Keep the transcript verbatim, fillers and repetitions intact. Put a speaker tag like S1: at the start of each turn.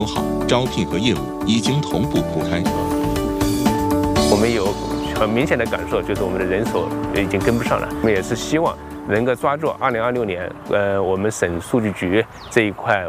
S1: 好，招聘和业务已经同步铺开。
S2: 我们有很明显的感受，就是我们的人手已经跟不上了。我们也是希望能够抓住二零二六年，呃，我们省数据局这一块